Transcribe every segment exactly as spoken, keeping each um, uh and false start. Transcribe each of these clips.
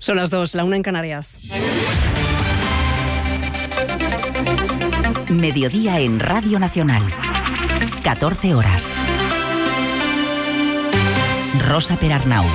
Son las dos, la una en Canarias. Mediodía en Radio Nacional. catorce horas. Rosa Perarnau.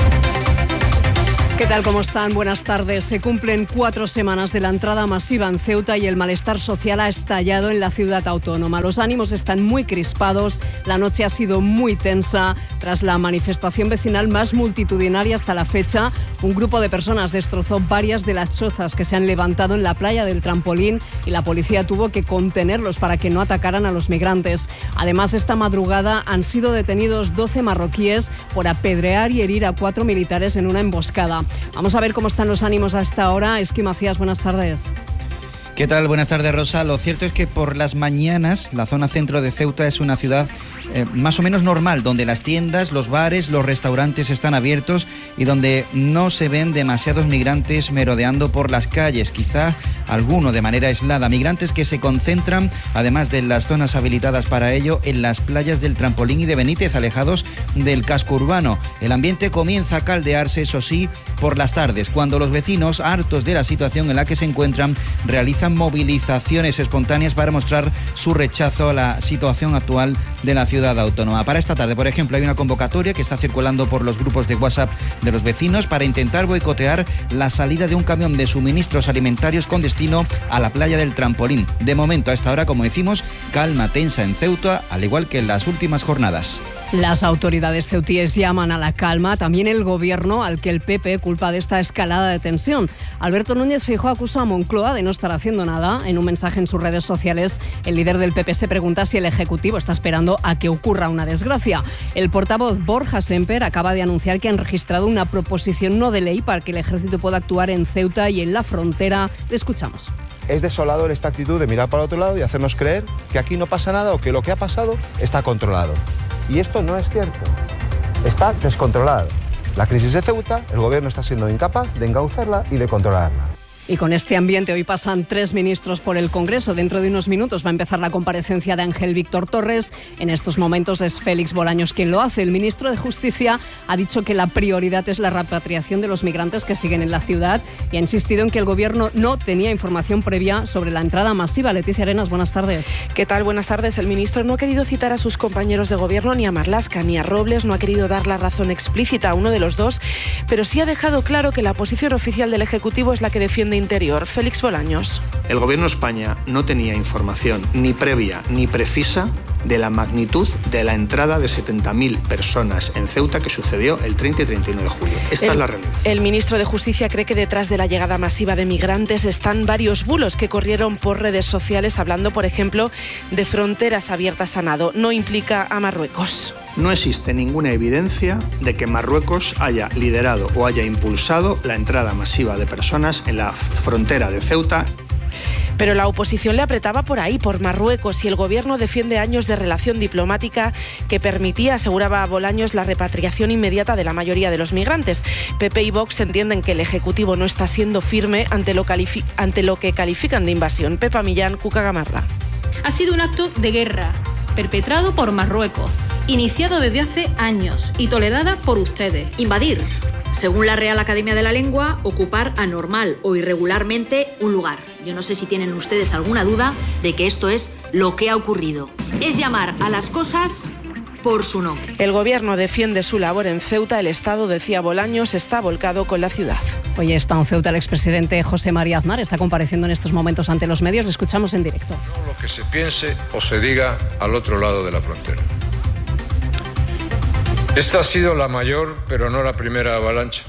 ¿Qué tal? ¿Cómo están? Buenas tardes. Se cumplen cuatro semanas de la entrada masiva en Ceuta y el malestar social ha estallado en la ciudad autónoma. Los ánimos están muy crispados, la noche ha sido muy tensa. Tras la manifestación vecinal más multitudinaria hasta la fecha, un grupo de personas destrozó varias de las chozas que se han levantado en la playa del Trampolín y la policía tuvo que contenerlos para que no atacaran a los migrantes. Además, esta madrugada han sido detenidos doce marroquíes por apedrear y herir a cuatro militares en una emboscada. Vamos a ver cómo están los ánimos a esta hora. Esqui Macías, buenas tardes. ¿Qué tal? Buenas tardes, Rosa. Lo cierto es que por las mañanas la zona centro de Ceuta es una ciudad eh, más o menos normal, donde las tiendas, los bares, los restaurantes están abiertos y donde no se ven demasiados migrantes merodeando por las calles, quizá alguno de manera aislada. Migrantes que se concentran, además de las zonas habilitadas para ello, en las playas del Trampolín y de Benítez, alejados del casco urbano. El ambiente comienza a caldearse, eso sí, por las tardes, cuando los vecinos, hartos de la situación en la que se encuentran, realizan movilizaciones espontáneas para mostrar su rechazo a la situación actual de la ciudad autónoma. Para esta tarde, por ejemplo, hay una convocatoria que está circulando por los grupos de WhatsApp de los vecinos para intentar boicotear la salida de un camión de suministros alimentarios con destino a la playa del Trampolín. De momento, a esta hora, como decimos, calma tensa en Ceuta, al igual que en las últimas jornadas. Las autoridades ceutíes llaman a la calma, también el gobierno, al que el P P culpa de esta escalada de tensión. Alberto Núñez Feijóo acusa a Moncloa de no estar haciendo nada. En un mensaje en sus redes sociales, el líder del P P se pregunta si el Ejecutivo está esperando a que ocurra una desgracia. El portavoz Borja Semper acaba de anunciar que han registrado una proposición no de ley para que el Ejército pueda actuar en Ceuta y en la frontera. Le escuchamos. Es desolador esta actitud de mirar para otro lado y hacernos creer que aquí no pasa nada o que lo que ha pasado está controlado. Y esto no es cierto. Está descontrolado. La crisis de Ceuta, el gobierno está siendo incapaz de encauzarla y de controlarla. Y con este ambiente hoy pasan tres ministros por el Congreso. Dentro de unos minutos va a empezar la comparecencia de Ángel Víctor Torres. En estos momentos es Félix Bolaños quien lo hace. El ministro de Justicia ha dicho que la prioridad es la repatriación de los migrantes que siguen en la ciudad y ha insistido en que el gobierno no tenía información previa sobre la entrada masiva. Leticia Arenas, buenas tardes. ¿Qué tal? Buenas tardes. El ministro no ha querido citar a sus compañeros de gobierno, ni a Marlaska ni a Robles, no ha querido dar la razón explícita a uno de los dos, pero sí ha dejado claro que la posición oficial del Ejecutivo es la que defiende Interior. Félix Bolaños. El Gobierno de España no tenía información ni previa ni precisa de la magnitud de la entrada de setenta mil personas en Ceuta que sucedió el treinta y treinta y uno de julio. Esta el, es la realidad. El ministro de Justicia cree que detrás de la llegada masiva de migrantes están varios bulos que corrieron por redes sociales, hablando, por ejemplo, de fronteras abiertas a nado. No implica a Marruecos. No existe ninguna evidencia de que Marruecos haya liderado o haya impulsado la entrada masiva de personas en la frontera de Ceuta. Pero la oposición le apretaba por ahí, por Marruecos, y el gobierno defiende años de relación diplomática que permitía, aseguraba a Bolaños, la repatriación inmediata de la mayoría de los migrantes. P P y Vox entienden que el Ejecutivo no está siendo firme ante lo, califi- ante lo que califican de invasión. Pepa Millán, Cuca Gamarra. Ha sido un acto de guerra perpetrado por Marruecos, iniciado desde hace años y tolerada por ustedes. Invadir, según la Real Academia de la Lengua, ocupar anormal o irregularmente un lugar. Yo no sé si tienen ustedes alguna duda de que esto es lo que ha ocurrido. Es llamar a las cosas por su nombre. El gobierno defiende su labor en Ceuta. El Estado, decía Bolaños, está volcado con la ciudad. Hoy está en Ceuta el expresidente José María Aznar. Está compareciendo en estos momentos ante los medios. Le escuchamos en directo. No lo que se piense o se diga al otro lado de la frontera. Esta ha sido la mayor, pero no la primera avalancha.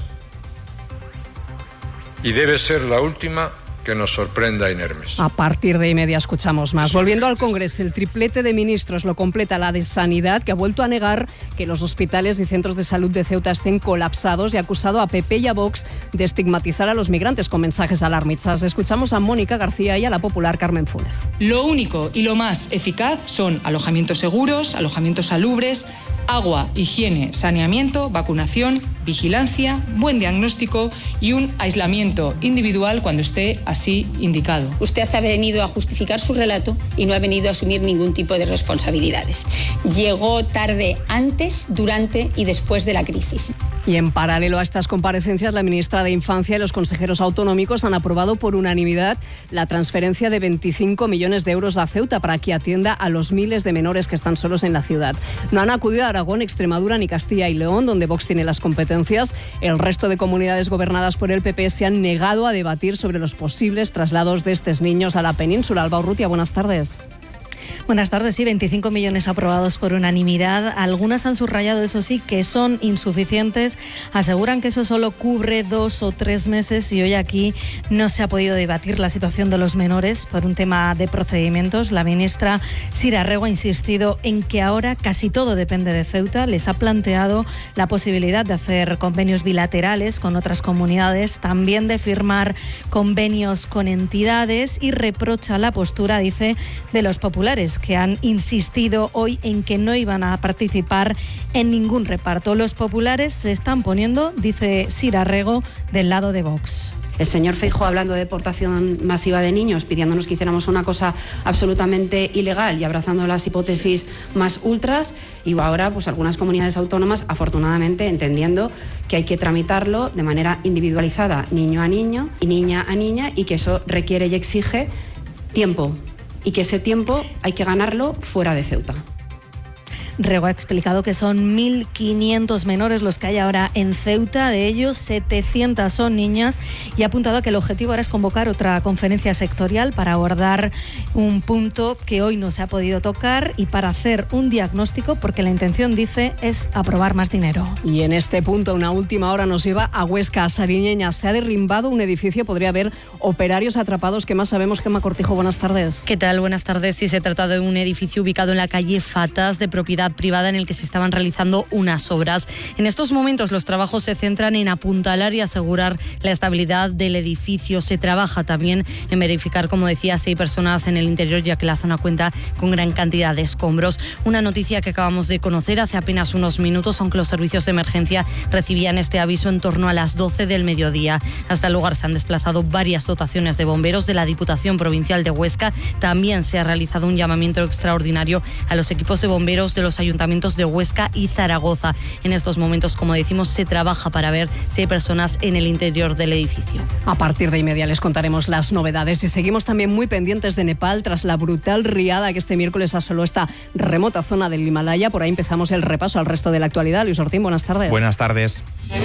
Y debe ser la última que nos sorprenda inermes. A partir de y media escuchamos más. Volviendo al Congreso, el triplete de ministros lo completa la de Sanidad, que ha vuelto a negar que los hospitales y centros de salud de Ceuta estén colapsados y ha acusado a P P y a Vox de estigmatizar a los migrantes con mensajes alarmistas. Escuchamos a Mónica García y a la popular Carmen Fúnez. Lo único y lo más eficaz son alojamientos seguros, alojamientos salubres, agua, higiene, saneamiento, vacunación, vigilancia, buen diagnóstico y un aislamiento individual cuando esté así indicado. Usted ha venido a justificar su relato y no ha venido a asumir ningún tipo de responsabilidades. Llegó tarde antes, durante y después de la crisis. Y en paralelo a estas comparecencias, la ministra de Infancia y los consejeros autonómicos han aprobado por unanimidad la transferencia de veinticinco millones de euros a Ceuta para que atienda a los miles de menores que están solos en la ciudad. No han acudido a Aragón, Extremadura ni Castilla y León, donde Vox tiene las competencias. El resto de comunidades gobernadas por el P P se han negado a debatir sobre los posibles traslados de estos niños a la península. Alba Urrutia, buenas tardes. Buenas tardes. Sí, veinticinco millones aprobados por unanimidad. Algunas han subrayado, eso sí, que son insuficientes. Aseguran que eso solo cubre dos o tres meses y hoy aquí no se ha podido debatir la situación de los menores por un tema de procedimientos. La ministra Sira Rego ha insistido en que ahora casi todo depende de Ceuta. Les ha planteado la posibilidad de hacer convenios bilaterales con otras comunidades, también de firmar convenios con entidades y reprocha la postura, dice, de los populares, que han insistido hoy en que no iban a participar en ningún reparto. Los populares se están poniendo, dice Sira Rego, del lado de Vox. El señor Feijóo hablando de deportación masiva de niños, pidiéndonos que hiciéramos una cosa absolutamente ilegal y abrazando las hipótesis más ultras, y ahora pues algunas comunidades autónomas, afortunadamente, entendiendo que hay que tramitarlo de manera individualizada, niño a niño y niña a niña, y que eso requiere y exige tiempo, y que ese tiempo hay que ganarlo fuera de Ceuta. Rego ha explicado que son mil quinientos menores los que hay ahora en Ceuta, de ellos setecientas son niñas, y ha apuntado a que el objetivo ahora es convocar otra conferencia sectorial para abordar un punto que hoy no se ha podido tocar y para hacer un diagnóstico, porque la intención, dice, es aprobar más dinero. Y en este punto, una última hora nos lleva a Huesca, a Sariñeña. Se ha derrimbado un edificio, podría haber operarios atrapados. ¿Qué más sabemos? Gemma Cortijo, buenas tardes. ¿Qué tal? Buenas tardes. Sí, se trata de un edificio ubicado en la calle Fatas, de propiedad privada, en el que se estaban realizando unas obras. En estos momentos los trabajos se centran en apuntalar y asegurar la estabilidad del edificio. Se trabaja también en verificar, como decía, si hay personas en el interior, ya que la zona cuenta con gran cantidad de escombros. Una noticia que acabamos de conocer hace apenas unos minutos, aunque los servicios de emergencia recibían este aviso en torno a las doce del mediodía. Hasta el lugar se han desplazado varias dotaciones de bomberos de la Diputación Provincial de Huesca. También se ha realizado un llamamiento extraordinario a los equipos de bomberos de los ayuntamientos de Huesca y Zaragoza. En estos momentos, como decimos, se trabaja para ver si hay personas en el interior del edificio. A partir de inmediato les contaremos las novedades y seguimos también muy pendientes de Nepal tras la brutal riada que este miércoles asoló esta remota zona del Himalaya. Por ahí empezamos el repaso al resto de la actualidad. Luis Ortín, buenas tardes. Buenas tardes.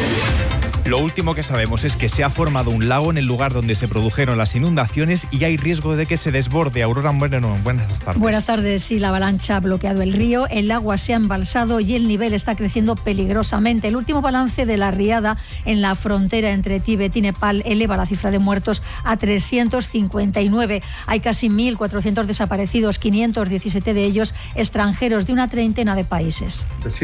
Lo último que sabemos es que se ha formado un lago en el lugar donde se produjeron las inundaciones y hay riesgo de que se desborde. Aurora Moreno, buenas tardes. Buenas tardes. Sí, la avalancha ha bloqueado el río, el agua se ha embalsado y el nivel está creciendo peligrosamente. El último balance de la riada en la frontera entre Tíbet y Nepal eleva la cifra de muertos a trescientos cincuenta y nueve. Hay casi mil cuatrocientos desaparecidos, quinientos diecisiete de ellos extranjeros de una treintena de países.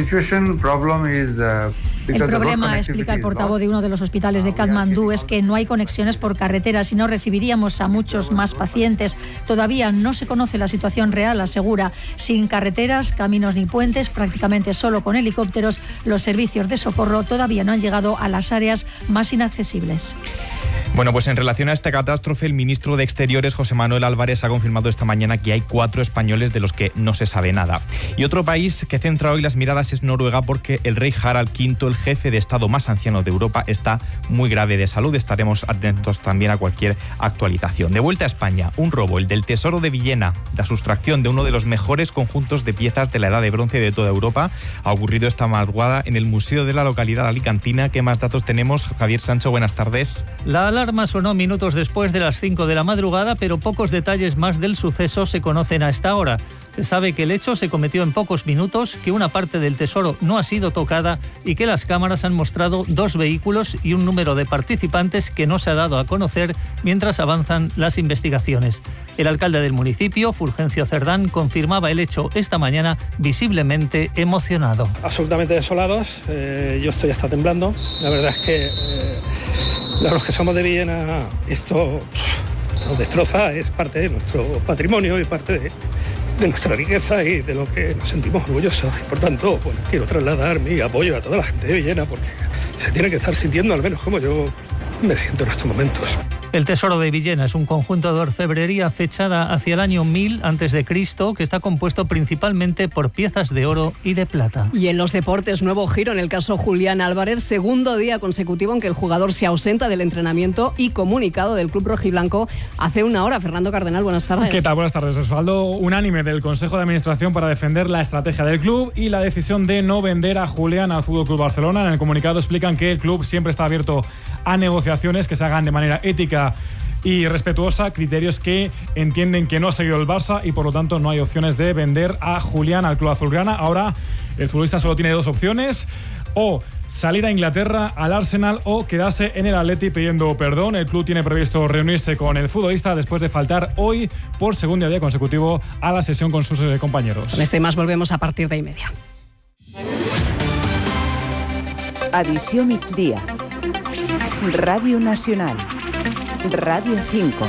El problema, explica el portavoz de uno de los hospitales de Katmandú, es que no hay conexiones por carretera, si no recibiríamos a muchos más pacientes. Todavía no se conoce la situación real, asegura. Sin carreteras, caminos ni puentes, prácticamente solo con helicópteros, los servicios de socorro todavía no han llegado a las áreas más inaccesibles. Bueno, pues en relación a esta catástrofe, el ministro de Exteriores, José Manuel Álvarez, ha confirmado esta mañana que hay cuatro españoles de los que no se sabe nada. Y otro país que centra hoy las miradas es Noruega, porque el rey Harald quinto, el jefe de Estado más anciano de Europa, está muy grave de salud. Estaremos atentos también a cualquier actualización. De vuelta a España, un robo, el del Tesoro de Villena, la sustracción de uno de los mejores conjuntos de piezas de la Edad de Bronce de toda Europa, ha ocurrido esta madrugada en el museo de la localidad alicantina. ¿Qué más datos tenemos? Javier Sancho, buenas tardes. La alarma sonó minutos después de las cinco de la madrugada, pero pocos detalles más del suceso se conocen a esta hora. Se sabe que el hecho se cometió en pocos minutos, que una parte del tesoro no ha sido tocada y que las cámaras han mostrado dos vehículos y un número de participantes que no se ha dado a conocer mientras avanzan las investigaciones. El alcalde del municipio, Fulgencio Cerdán, confirmaba el hecho esta mañana, visiblemente emocionado. Absolutamente desolados, eh, yo estoy hasta temblando. La verdad es que eh, los que somos de Villena, esto nos destroza, es parte de nuestro patrimonio y parte de... de nuestra riqueza y de lo que nos sentimos orgullosos. Y por tanto, bueno, quiero trasladar mi apoyo a toda la gente de Villena, porque se tiene que estar sintiendo, al menos como yo me siento en estos momentos. El Tesoro de Villena es un conjunto de orfebrería fechada hacia el año mil antes de Cristo que está compuesto principalmente por piezas de oro y de plata. Y en los deportes, nuevo giro en el caso Julián Álvarez, segundo día consecutivo en que el jugador se ausenta del entrenamiento y comunicado del club rojiblanco hace una hora. Fernando Cardenal, buenas tardes. ¿Qué tal? Buenas tardes. Respaldo unánime del Consejo de Administración para defender la estrategia del club y la decisión de no vender a Julián al F C Barcelona. En el comunicado explican que el club siempre está abierto a negociaciones que se hagan de manera ética y respetuosa, criterios que entienden que no ha seguido el Barça y por lo tanto no hay opciones de vender a Julián al club azulgrana. Ahora el futbolista solo tiene dos opciones: o salir a Inglaterra, al Arsenal, o quedarse en el Atleti pidiendo perdón. El club tiene previsto reunirse con el futbolista después de faltar hoy por segundo día consecutivo a la sesión con sus eh, compañeros. Con este y más volvemos a partir de y media. Edició migdia. Ràdio Nacional. Ràdio cinco.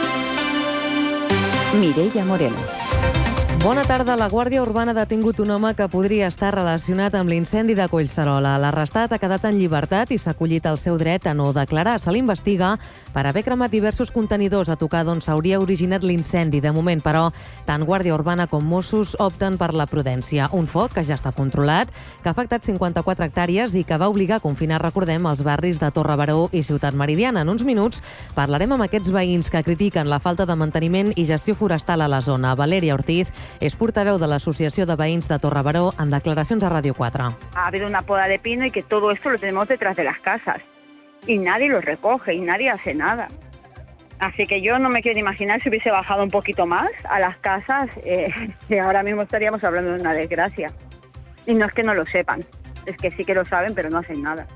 Mireia Moreno. Bona tarda. La Guàrdia Urbana ha detingut un home que podria estar relacionat amb l'incendi de Collserola. L'arrestat ha quedat en llibertat i s'ha acollit el seu dret a no declarar. Se l'investiga per haver cremat diversos contenidors a tocar d'on s'hauria originat l'incendi. De moment, però, tant Guàrdia Urbana com Mossos opten per la prudència. Un foc que ja està controlat, que ha afectat cinquanta-quatre hectàrees i que va obligar a confinar, recordem, els barris de Torre Baró i Ciutat Meridiana. En uns minuts parlarem amb aquests veïns que critiquen la falta de manteniment i gestió forestal a la zona. Valeria Ortiz és portaveu de l'Associació de Veïns de Torre Baró en declaracions a Ràdio quatre. Ha habido una poda de pino y que todo esto lo tenemos detrás de las casas y nadie lo recoge y nadie hace nada. Así que yo no me quiero imaginar si hubiese bajado un poquito más a las casas, eh, que ahora mismo estaríamos hablando de una desgracia. Y no es que no lo sepan, es que sí que lo saben pero no hacen nada.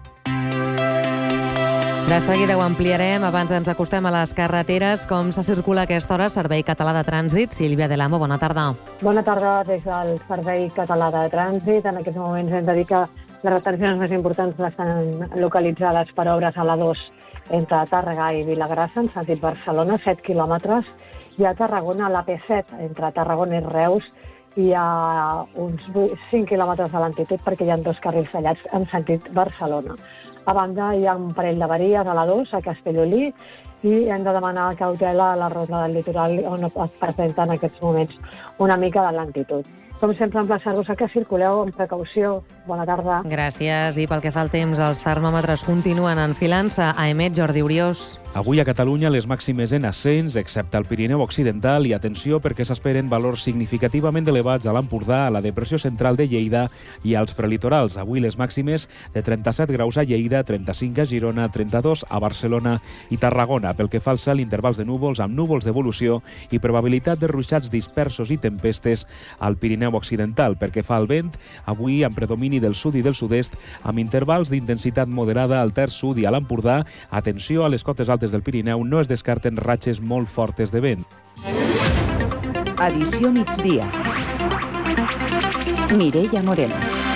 De seguida ho ampliarem. Abans ens acostem a les carreteres. Com se circula a aquesta hora? Servei Català de Trànsit. Sílvia de l'Amo, bona tarda. Bona tarda des del Servei Català de Trànsit. En aquests moments hem de dir que les retencions més importants estan localitzades per obres a la dos entre Tàrrega i Vilagrassa, en sentit Barcelona, set quilòmetres, i a Tarragona, a la P set, entre Tarragona i Reus, hi ha uns cinc quilòmetres de lentitud perquè hi ha dos carrils tallats en sentit Barcelona. A banda, hi ha un parell d'averies a la dos, a Castellolí, i hem de demanar cautela a la ronda del litoral, on es presenta en aquests moments una mica de lentitud. Com sempre, emplaçar-vos a que circuleu amb precaució. Bona tarda. Gràcies. I pel que fa al temps, els termòmetres continuen enfilant-se. A Emet, Jordi Oriós. Avui a Catalunya les màximes en ascens, excepte al Pirineu Occidental, i atenció perquè s'esperen valors significativament elevats a l'Empordà, a la depressió central de Lleida i als prelitorals. Avui les màximes de trenta-set graus a Lleida, trenta-cinc a Girona, trenta-dos a Barcelona i Tarragona. Pel que fa al cel, intervals de núvols amb núvols d'evolució i probabilitat de ruixats dispersos i tempestes al Pirineu Occidental. Pel que fa al vent, avui amb predomini del sud i del sud-est, amb intervals d'intensitat moderada al terç sud i a l'Empordà. Atenció a les cotes altes del Pirineu, no es descarten ratxes molt fortes de vent. Edició migdia. Mireia Moreno.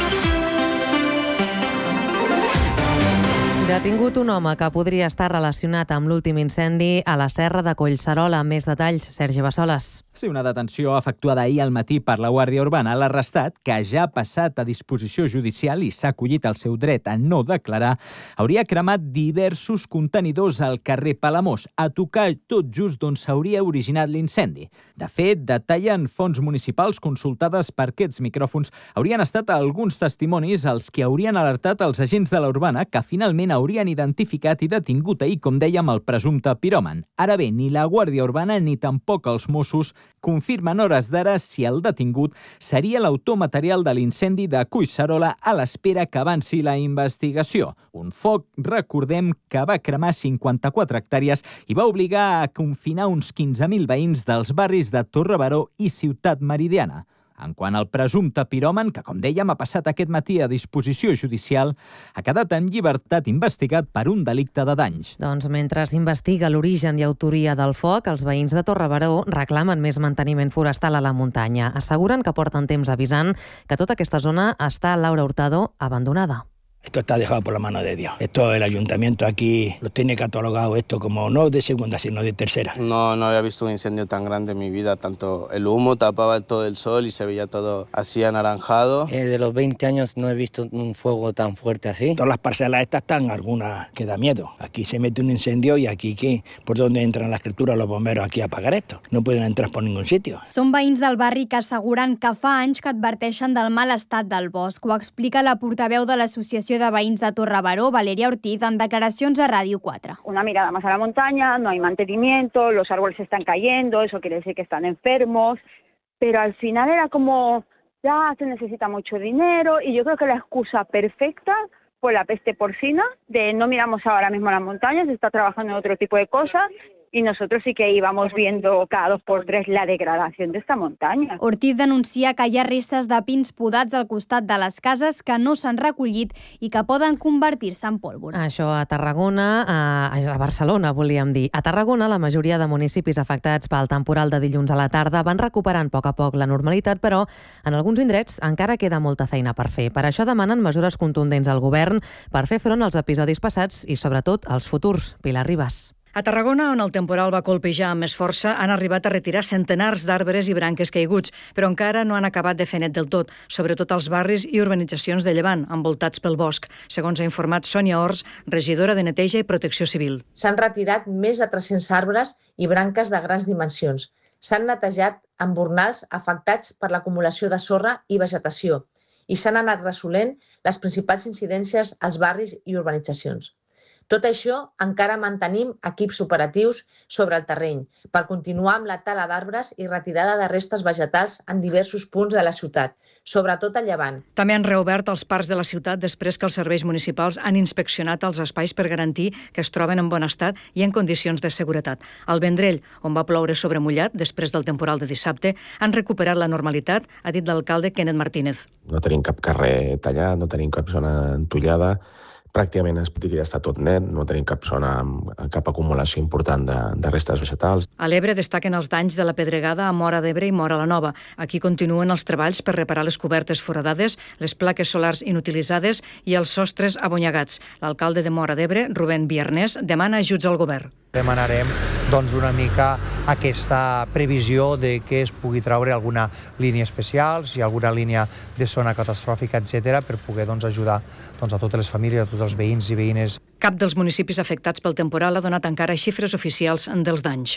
Detingut un home que podria estar relacionat amb l'últim incendi a la serra de Collserola. Més detalls, Sergi Bassoles. Sí, una detenció efectuada ahir al matí per la Guàrdia Urbana. L'arrestat, que ja ha passat a disposició judicial i s'ha acollit el seu dret a no declarar, hauria cremat diversos contenidors al carrer Palamós, a tocar tot just d'on s'hauria originat l'incendi. De fet, detallen fonts municipals consultades per aquests micròfons, haurien estat alguns testimonis els que haurien alertat els agents de la Urbana, que finalment haurien identificat i detingut ahir, com dèiem, el presumpte piròman. Ara bé, ni la Guàrdia Urbana ni tampoc els Mossos confirmen hores d'ara si el detingut seria l'autor material de l'incendi de Collserola a l'espera que avanci la investigació. Un foc, recordem, que va cremar cinquanta-quatre hectàrees i va obligar a confinar uns quinze mil veïns dels barris de Torre Baró i Ciutat Meridiana. En quant al presumpte piròman, que com dèiem ha passat aquest matí a disposició judicial, ha quedat en llibertat investigat per un delicte de danys. Doncs mentre s'investiga l'origen i autoria del foc, els veïns de Torre Baró reclamen més manteniment forestal a la muntanya. Asseguren que porten temps avisant que tota aquesta zona està, Laura Hurtado, abandonada. Esto está dejado por la mano de Dios. Esto, el ayuntamiento aquí lo tiene catalogado esto como no de segunda, sino de tercera. No, no había visto un incendio tan grande en mi vida. Tanto el humo tapaba todo el sol y se veía todo así anaranjado. Eh, de los veinte años no he visto un fuego tan fuerte así. Todas las parcelas estas están algunas que da miedo. Aquí se mete un incendio y aquí, ¿qué? ¿Por dónde entran las criaturas los bomberos aquí a apagar esto? No pueden entrar por ningún sitio. Són veïns del barri que asseguren que fa anys que adverteixen del mal estat del bosc. Ho explica la portaveu de l'Associació de Veïns de Torrebaró, Valeria Ortiz, en declaracions a Ràdio quatre. Una mirada más a la montaña, no hay mantenimiento, los árboles se están cayendo, eso quiere decir que están enfermos, pero al final era como, ya se necesita mucho dinero, y yo creo que la excusa perfecta fue la peste porcina, de no miramos ahora mismo las montañas, se está trabajando en otro tipo de cosas, y nosotros sí que íbamos viendo cada dos por tres la degradación de esta montaña. Ortiz denuncia que hi ha restes de pins podats al costat de les cases que no s'han recollit i que poden convertir-se en pólvora. Això a Tarragona, a, a Barcelona, volíem dir. A Tarragona, la majoria de municipis afectats pel temporal de dilluns a la tarda van recuperant a poc a poc la normalitat, però en alguns indrets encara queda molta feina per fer. Per això demanen mesures contundents al govern per fer front als episodis passats i, sobretot, als futurs. Pilar Ribas. A Tarragona, on el temporal va colpejar amb més força, han arribat a retirar centenars d'arbres i branques caiguts, però encara no han acabat de fer net del tot, sobretot als barris i urbanitzacions de Llevant, envoltats pel bosc, segons ha informat Sònia Ors, regidora de Neteja i Protecció Civil. S'han retirat més de tres-cents arbres i branques de grans dimensions. S'han netejat embornals afectats per l'acumulació de sorra i vegetació i s'han anat resolent les principals incidències als barris i urbanitzacions. Tot això encara mantenim equips operatius sobre el terreny per continuar amb la tala d'arbres i retirada de restes vegetals en diversos punts de la ciutat, sobretot a Llevant. També han reobert els parcs de la ciutat després que els serveis municipals han inspeccionat els espais per garantir que es troben en bon estat i en condicions de seguretat. Al Vendrell, on va ploure sobre mullat després del temporal de dissabte, han recuperat la normalitat, ha dit l'alcalde Kenneth Martínez. No tenim cap carrer tallat, no tenim cap zona entollada, pràcticament es pot dir que ja està tot net, no tenim cap zona amb cap acumulació important de, de restes vegetals. A l'Ebre destaquen els danys de la pedregada a Móra d'Ebre i Móra la Nova. Aquí continuen els treballs per reparar les cobertes foradades, les plaques solars inutilitzades i els sostres abonyegats. L'alcalde de Móra d'Ebre, Rubén Biernés, demana ajuts al govern. Demanarem doncs, una mica aquesta previsió de que es pugui treure alguna línia especial, si hi ha alguna línia de zona catastròfica, etcètera, per poder doncs, ajudar doncs, a totes les famílies, a tots els veïns i veïnes. Cap dels municipis afectats pel temporal ha donat encara xifres oficials dels danys.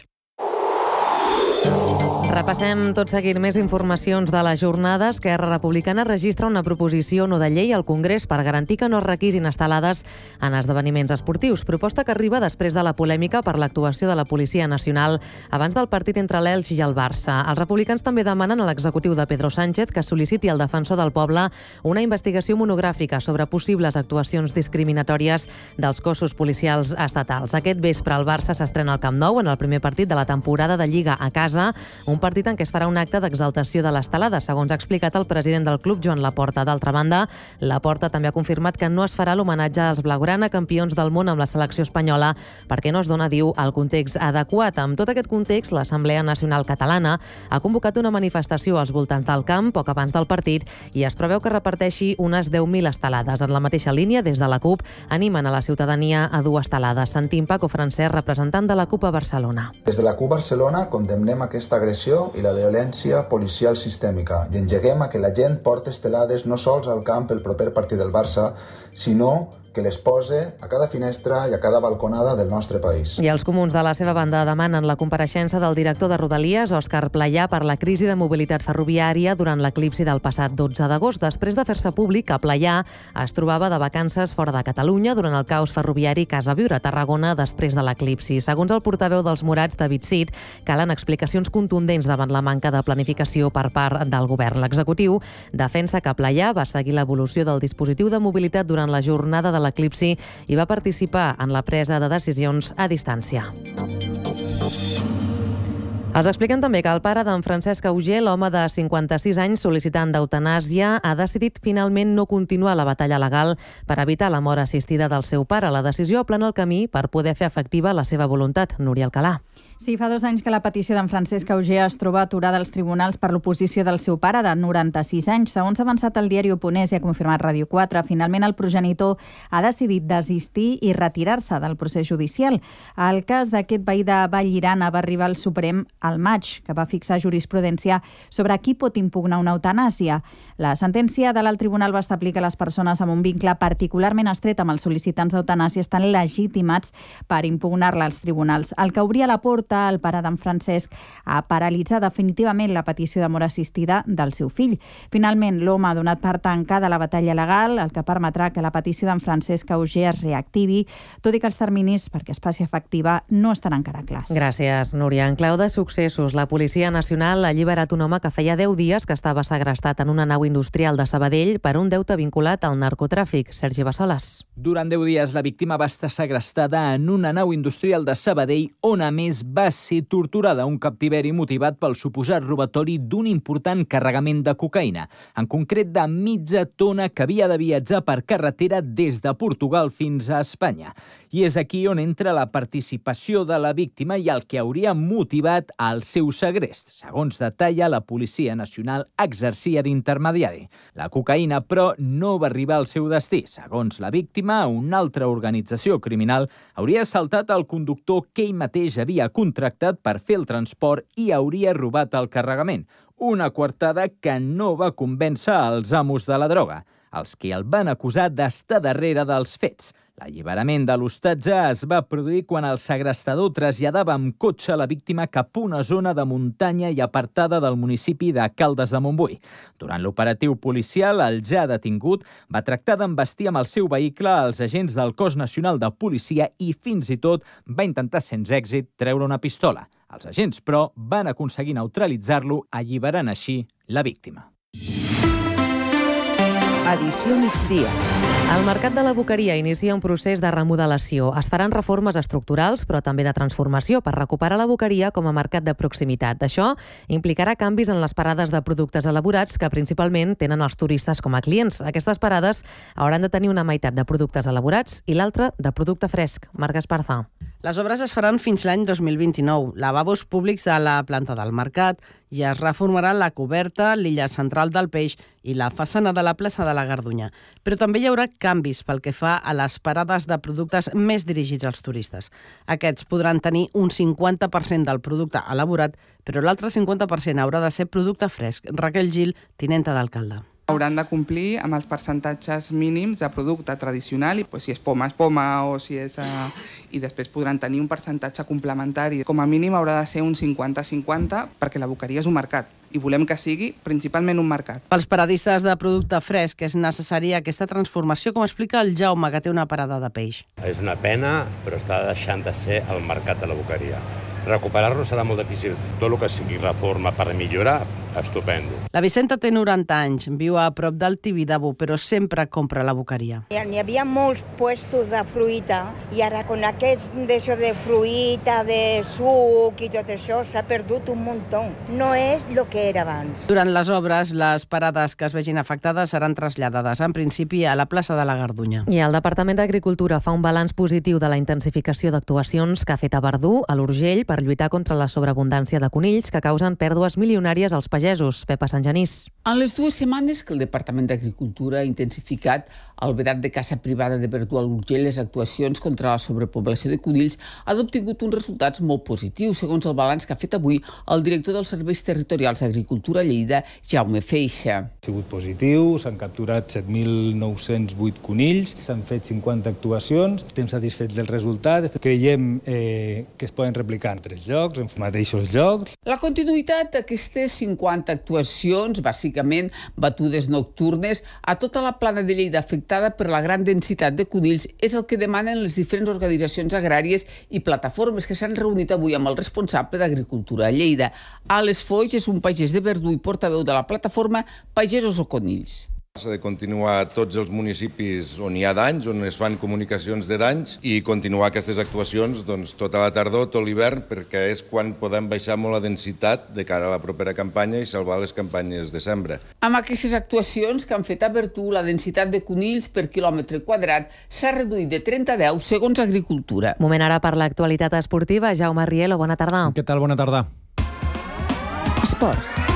Repassem tot seguint més informacions de la jornada. Esquerra Republicana registra una proposició no de llei al Congrés per garantir que no es requisin estelades en esdeveniments esportius. Proposta que arriba després de la polèmica per l'actuació de la Policia Nacional abans del partit entre l'Elx i el Barça. Els republicans també demanen a l'executiu de Pedro Sánchez que sol·liciti al defensor del poble una investigació monogràfica sobre possibles actuacions discriminatòries dels cossos policials estatals. Aquest vespre el Barça s'estrena al Camp Nou en el primer partit de la temporada de Lliga a casa, un partit en què es farà un acte d'exaltació de l'estelada, segons ha explicat el president del club, Joan Laporta. D'altra banda, Laporta també ha confirmat que no es farà l'homenatge als blaugrana, campions del món amb la selecció espanyola, perquè no es dona, diu, el context adequat. Amb tot aquest context, l'Assemblea Nacional Catalana ha convocat una manifestació als voltants del camp poc abans del partit i es preveu que reparteixi unes deu mil estelades. En la mateixa línia, des de la CUP, animen a la ciutadania a dur estelades. Sentim Paco Francesc, representant de la CUP a Barcelona. Des de la CUP Barcelona condemnem aquesta agressió i la violència policial sistèmica i engeguem a que la gent porti estelades no sols al camp el proper partit del Barça, sinó que les pose a cada finestra i a cada balconada del nostre país. I els comuns de la seva banda demanen la compareixença del director de Rodalies, Òscar Playà, per la crisi de mobilitat ferroviària durant l'eclipsi del passat dotze d'agost. Després de fer-se públic que Playà es trobava de vacances fora de Catalunya durant el caos ferroviari Casa Viure a Tarragona després de l'eclipsi. Segons el portaveu dels Morats, David Cid, calen explicacions contundents davant la manca de planificació per part del govern. L'executiu defensa que Playà va seguir l'evolució del dispositiu de mobilitat durant la jornada de l'eclipsi i va participar en la presa de decisions a distància. Els expliquen també que el pare d'en Francesc Auger, l'home de cinquanta-sis anys sol·licitant d'eutanàsia, ha decidit finalment no continuar la batalla legal per evitar la mort assistida del seu pare. La decisió aplana el camí per poder fer efectiva la seva voluntat. Núria Alcalà. Sí, fa dos anys que la petició d'en Francesc Auger es troba aturada als tribunals per l'oposició del seu pare, de noranta-sis anys. Segons ha avançat el diari Oponés i ha confirmat Ràdio quatre, finalment el progenitor ha decidit desistir i retirar-se del procés judicial. El cas d'aquest veí de Vallirana va arribar al Suprem al maig, que va fixar jurisprudència sobre qui pot impugnar una eutanàsia. La sentència de l'alt tribunal va establir que les persones amb un vincle particularment estret amb els sol·licitants d'eutanàsia estan legitimats per impugnar-la als tribunals. El que obria la porta el pare d'en Francesc a paralitzar definitivament la petició de mort assistida del seu fill. Finalment, l'home ha donat per tancada la batalla legal, el que permetrà que la petició d'en Francesc Auger es reactivi, tot i que els terminis perquè es faci efectiva no estan encara clars. Gràcies, Núria. En clau de successos, la Policia Nacional ha alliberat un home que feia deu dies que estava segrestat en una nau industrial de Sabadell per un deute vinculat al narcotràfic. Sergi Bassoles. Durant deu dies, la víctima va estar segrestada en una nau industrial de Sabadell on, a més, va ser torturada, un captiveri motivat pel suposat robatori d'un important carregament de cocaïna, en concret de mitja tona que havia de viatjar per carretera des de Portugal fins a Espanya. I és aquí on entra la participació de la víctima i el que hauria motivat el seu segrest. Segons detalla, la Policia Nacional exercia d'intermediari. La cocaïna, però, no va arribar al seu destí. Segons la víctima, una altra organització criminal hauria assaltat el conductor que ell mateix havia contractat per fer el transport i hauria robat el carregament. Una coartada que no va convèncer els amos de la droga, els que el van acusar d'estar darrere dels fets. L'alliberament de l'hostatge es va produir quan el segrestador traslladava amb cotxe la víctima cap a una zona de muntanya i apartada del municipi de Caldes de Montbui. Durant l'operatiu policial, el ja detingut va tractar d'embestir amb el seu vehicle els agents del Cos Nacional de Policia i fins i tot va intentar sense èxit treure una pistola. Els agents, però, van aconseguir neutralitzar-lo, alliberant així la víctima. Edició migdia. El mercat de la Boqueria inicia un procés de remodelació. Es faran reformes estructurals, però també de transformació, per recuperar la Boqueria com a mercat de proximitat. Això implicarà canvis en les parades de productes elaborats que principalment tenen els turistes com a clients. Aquestes parades hauran de tenir una meitat de productes elaborats i l'altra de producte fresc. Marc Esparza. Les obres es faran fins l'any dos mil vint-i-nou. Lavabos públics a la planta del mercat i es reformarà la coberta, l'illa central del peix i la façana de la plaça de la Gardunya. Però també hi haurà canvis pel que fa a les parades de productes més dirigits als turistes. Aquests podran tenir un cinquanta per cent del producte elaborat, però l'altre cinquanta per cent haurà de ser producte fresc. Raquel Gil, tinenta d'alcalde. Hauran de complir amb els percentatges mínims de producte tradicional, i pues, si és poma, és poma, o si és... Uh, i després podran tenir un percentatge complementari. Com a mínim haurà de ser un cinquanta cinquanta, perquè la Boqueria és un mercat, i volem que sigui principalment un mercat. Pels paradistes de producte fresc és necessària aquesta transformació, com explica el Jaume, que té una parada de peix. És una pena, però està deixant de ser el mercat de la Boqueria. Recuperar-lo serà molt difícil. Tot el que sigui reforma per millorar, estupendo. La Vicenta té noranta anys, viu a prop del Tibidabo, però sempre compra la Boqueria. N'hi havia molts puestos de fruita i ara con aquests d'això de fruita, de suc i tot això s'ha perdut un muntó. No és el que era abans. Durant les obres, les parades que es vegin afectades seran traslladades, en principi, a la plaça de la Gardunya. I el Departament d'Agricultura fa un balanç positiu de la intensificació d'actuacions que ha fet a Verdú, a l'Urgell, per lluitar contra la sobreabundància de conills que causen pèrdues milionàries als pagesos. Pepa Sant Genís. En les dues setmanes que el Departament d'Agricultura ha intensificat el vedat de caça privada de Verdú a l'Urgell, les actuacions contra la sobrepoblació de conills han obtingut uns resultats molt positius, segons el balanç que ha fet avui el director dels Serveis Territorials d'Agricultura a Lleida, Jaume Feixa. Ha sigut positiu, s'han capturat set mil nou-cents vuit conills, s'han fet cinquanta actuacions, estem satisfets del resultat, creiem eh, que es poden replicar en tres llocs, en mateixos llocs. La continuïtat d'aquestes cinquanta actuacions, bàsicament batudes nocturnes, a tota la plana de Lleida afectada per la gran densitat de conills, és el que demanen les diferents organitzacions agràries i plataformes que s'han reunit avui amb el responsable d'Agricultura a Lleida. Àlex Foix és un pagès de Verdú i portaveu de la plataforma Pagesos o Conills. S'ha de continuar a tots els municipis on hi ha danys, on es fan comunicacions de danys, i continuar aquestes actuacions doncs, tota la tardor, tot l'hivern, perquè és quan podem baixar molt la densitat de cara a la propera campanya i salvar les campanyes de sembra. Amb aquestes actuacions que han fet a Verdú, la densitat de conills per quilòmetre quadrat s'ha reduït de trenta a deu segons Agricultura. Moment ara per l'actualitat esportiva. Jaume Rielo, bona tarda. Què tal? Bona tarda. Esports.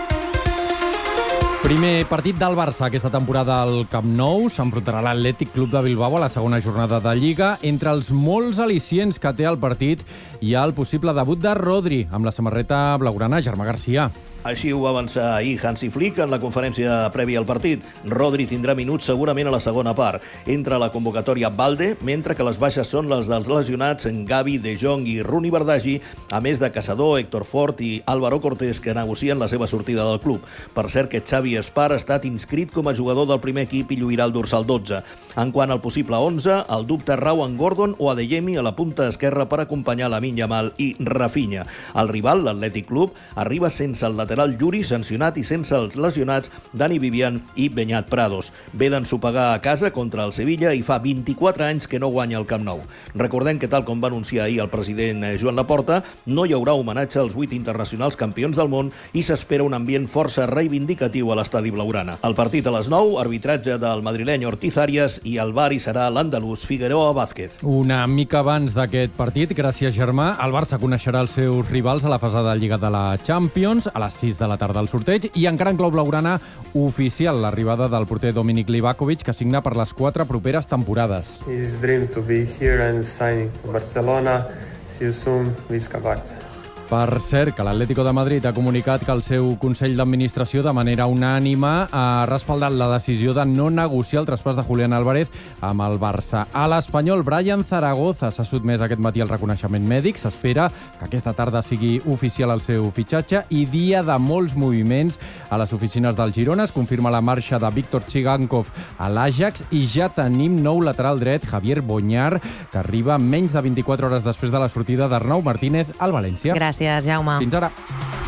Primer partit del Barça aquesta temporada al Camp Nou. S'enfrontarà l'Atlètic Club de Bilbao a la segona jornada de Lliga. Entre els molts al·licients que té el partit hi ha el possible debut de Rodri amb la samarreta blaugrana. Germà Garcia. Així ho va avançar ahir Hansi Flick en la conferència prèvia al partit. Rodri tindrà minuts segurament a la segona part. Entra a la convocatòria Balde, mentre que les baixes són les dels lesionats Gavi, De Jong i Rooney Bardghji, a més de Caçador, Héctor Fort i Álvaro Cortés, que negocien la seva sortida del club. Per cert que Xavi Espar ha estat inscrit com a jugador del primer equip i lluirà el dorsal dotze. En quant al possible onze, el dubte rau en Gordon o Adeyemi a la punta esquerra per acompanyar Lamine Yamal i Rafinha. El rival, l'Atlètic Club, arriba sense el lateral Yuri, sancionat, i sense els lesionats Dani Vivian i Beñat Prados. Ve d'ensopegar a casa contra el Sevilla i fa vint-i-quatre anys que no guanya el Camp Nou. Recordem que, tal com va anunciar ahir el president Joan Laporta, no hi haurà homenatge als vuit internacionals campions del món i s'espera un ambient força reivindicatiu a l'estadi blaugrana. El partit a les nou, arbitratge del madrileny Ortiz Arias, i el bar hi serà l'andalús Figueroa Vázquez. Una mica abans d'aquest partit, gràcies Germà, el Barça coneixerà els seus rivals a la fase de Lliga de la Champions a les sis de la tarda al sorteig, i encara en clau blaugrana oficial l'arribada del porter Dominik Livakovic, que signa per les quatre properes temporades. His dream to be here and signing for Barcelona. See you soon, Visca Barça. Per cert, que l'Atlético de Madrid ha comunicat que el seu Consell d'Administració de manera unànime ha respaldat la decisió de no negociar el traspàs de Julián Álvarez amb el Barça. A l'Espanyol, Brian Zaragoza s'ha sotmès aquest matí al reconeixement mèdic. S'espera que aquesta tarda sigui oficial el seu fitxatge, i dia de molts moviments a les oficines del Girona. Es confirma la marxa de Víctor Chigankov a l'Ajax i ja tenim nou lateral dret, Javier Boñar, que arriba menys de vint-i-quatre hores després de la sortida d'Arnau Martínez al València. Gràcies. Gràcies, Jaume. Fins ara.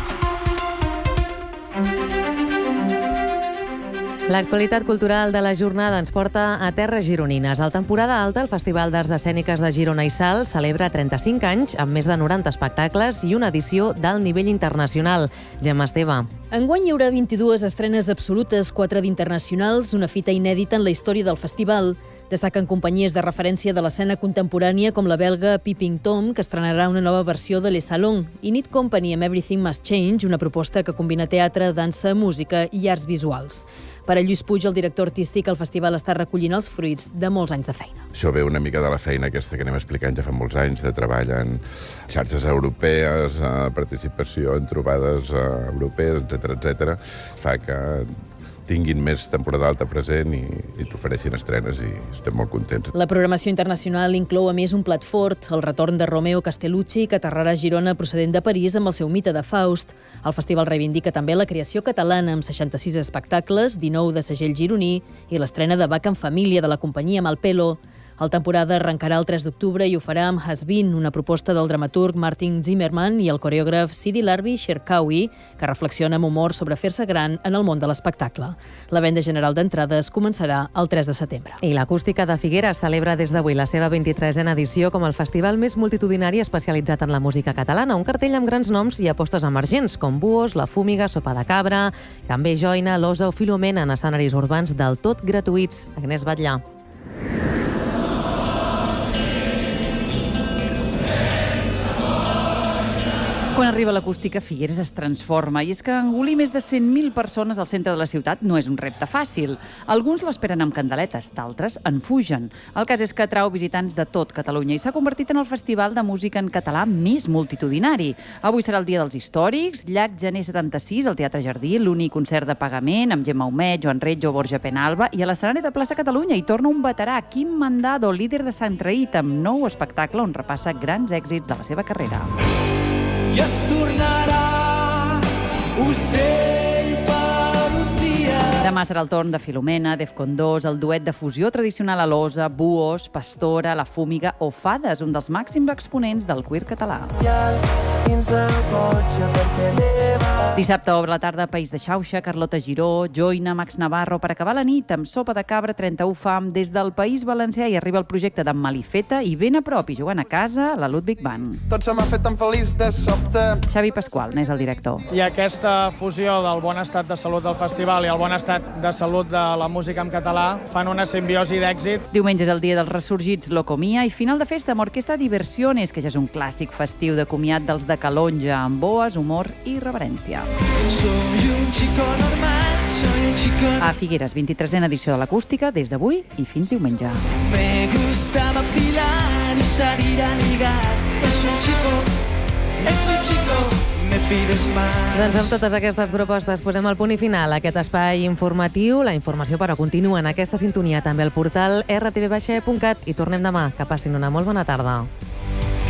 L'actualitat cultural de la jornada ens porta a terres gironines. Al temporada alta, el Festival d'Arts Escèniques de Girona i Salt celebra trenta-cinc anys amb més de noranta espectacles i una edició d'alt nivell internacional. Gemma Esteve. Enguany hi haurà vint-i-dues estrenes absolutes, quatre d'internacionals, una fita inèdita en la història del festival. Destaquen companyies de referència de l'escena contemporània com la belga Peeping Tom, que estrenarà una nova versió de Les Salons, i Need Company amb Everything Must Change, una proposta que combina teatre, dansa, música i arts visuals. Per a Lluís Puig, el director artístic, el festival està recollint els fruits de molts anys de feina. Això ve una mica de la feina aquesta que anem explicant ja fa molts anys, de treball en xarxes europees, participació en trobades europees, etcètera, etcètera. Fa que tinguin més temporada alta present i, i t'ofereixin estrenes, i estem molt contents. La programació internacional inclou a més un plat fort, el retorn de Romeo Castellucci, que aterrarà a Girona procedent de París amb el seu mite de Faust. El festival reivindica també la creació catalana amb seixanta-sis espectacles, dinou de segell gironí i l'estrena de Bach en família de la companyia Malpelo. La temporada arrencarà el tres d'octubre i ho farà amb Has Been, una proposta del dramaturg Martin Zimmerman i el coreògraf Sidi Larbi Cherkaoui, que reflexiona amb humor sobre fer-se gran en el món de l'espectacle. La venda general d'entrades començarà el tres de setembre. I l'Acústica de Figueres celebra des d'avui la seva vint-i-tresena edició com el festival més multitudinari especialitzat en la música catalana, un cartell amb grans noms i apostes emergents, com Buos, La Fúmiga, Sopa de Cabra, també Joina, L'Osa o Filomena, en escenaris urbans del tot gratuïts. Agnès Batllà. Quan arriba l'acústica, Figueres es transforma, i és que engolir més de cent mil persones al centre de la ciutat no és un repte fàcil. Alguns l'esperen amb candeletes, d'altres en fugen. El cas és que atrau visitants de tot Catalunya i s'ha convertit en el festival de música en català més multitudinari. Avui serà el dia dels històrics, Llac Gener setanta-sis, al Teatre Jardí, l'únic concert de pagament amb Gemma Humet, Joan Retjo, Borja Penalba, i a l'escenari de Plaça Catalunya hi torna un veterà, Quim Mandado, líder de Sant Traït, amb nou espectacle on repassa grans èxits de la seva carrera. I es tornarà ocell per un dia. Demà serà el torn de Filomena, Defcon dos, el duet de fusió tradicional a l'Osa, Buos, Pastora, La Fúmiga o Fades, un dels màxims exponents del cuir català. dins del cotxe perquè neva. Dissabte obre la tarda País de Xauxa, Carlota Giró, Joina, Max Navarro, per acabar la nit amb Sopa de Cabra, trenta-u fam. Des del País Valencià i arriba el projecte d'en Malifeta i ben a prop i jugant a casa la Ludwig Band. Tot se m'ha fet tan feliç de sobte. Xavi Pasqual n'és el director. I aquesta fusió del bon estat de salut del festival i el bon estat de salut de la música en català fan una simbiosi d'èxit. Diumenge és el dia dels ressorgits Locomia i final de festa amb Orquestra Diversiones, que ja és un clàssic festiu de comiat dels de Calonja, amb boes, humor i reverència. Soy un chico normal, soy un chico... A Figueres, vint-i-tresena edició de l'Acústica, des d'avui i fins diumenge. Me gusta vacilar y salir a ligar. Es un chico, es un chico, me pides más. Doncs amb totes aquestes propostes posem el punt i final a aquest espai informatiu. La informació, però, continua en aquesta sintonia també al portal r t v baixa e punt cat i tornem demà. Que passin una molt bona tarda.